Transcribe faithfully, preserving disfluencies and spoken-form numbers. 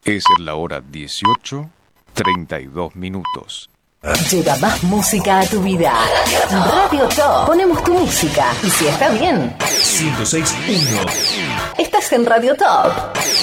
Es la hora dieciocho, treinta y dos minutos. Lleva más música a tu vida. Radio Top. Ponemos tu música. Y si está bien, ciento seis punto uno. estás en Radio Top.